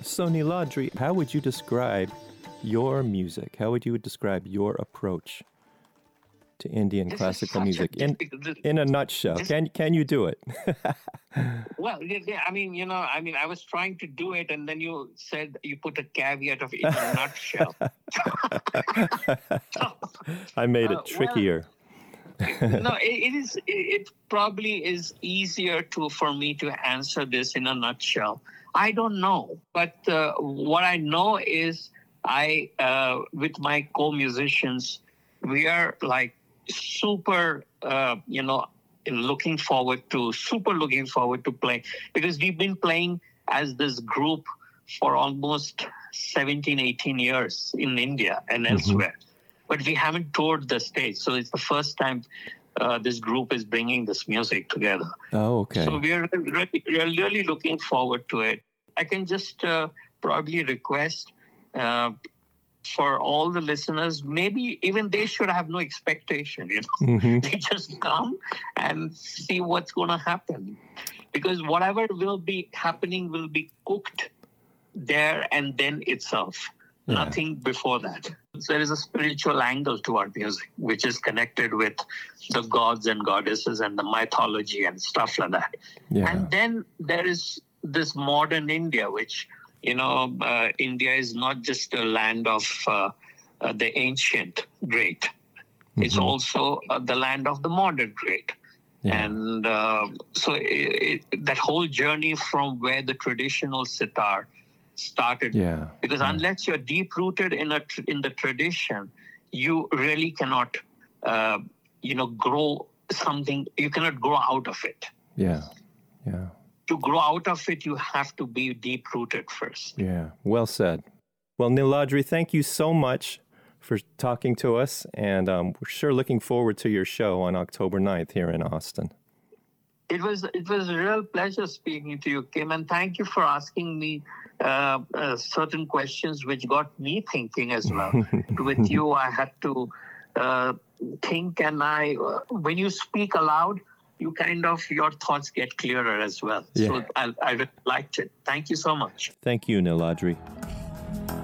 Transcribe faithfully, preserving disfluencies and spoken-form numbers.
So Niladri, how would you describe your music? How would you describe your approach to Indian This is classical such a music in difficult. in a nutshell? This, Can can you do it? well, yeah, yeah, I mean, you know, I mean, I was trying to do it, and then you said you put a caveat of in a nutshell. I made it Uh, well, trickier. no, it, it is. It, it probably is easier to for me to answer this in a nutshell. I don't know, but uh, what I know is I, uh, with my co-musicians, we are like super, uh, you know, looking forward to super looking forward to play because we've been playing as this group for almost seventeen, eighteen years in India and Mm-hmm. elsewhere. But we haven't toured the stage. So it's the first time uh, this group is bringing this music together. Oh, okay. So we're really, we're really looking forward to it. I can just uh, probably request uh, for all the listeners, maybe even they should have no expectation, you know. hmm They just come and see what's going to happen. Because whatever will be happening will be cooked there and then itself. Yeah. Nothing before that. There is a spiritual angle to our music, which is connected with the gods and goddesses and the mythology and stuff like that. Yeah. And then there is this modern India, which, you know, uh, India is not just a land of uh, uh, the ancient great. It's Mhm. also uh, the land of the modern great. Yeah. And uh, so it, it, that whole journey from where the traditional sitar started, Yeah. because Yeah. unless you're deep rooted in a tr- in the tradition, you really cannot, uh, you know, grow something. You cannot grow out of it. Yeah. Yeah. To grow out of it, you have to be deep rooted first. Yeah. Well said. Well, Niladri, thank you so much for talking to us, and um, we're sure looking forward to your show on October ninth here in Austin. It was it was a real pleasure speaking to you, Kim, and thank you for asking me uh, uh, certain questions which got me thinking as well. With you, I had to uh, think, and I uh, when you speak aloud, you kind of your thoughts get clearer as well. Yeah. So I, I really liked it. Thank you so much. Thank you, Niladri.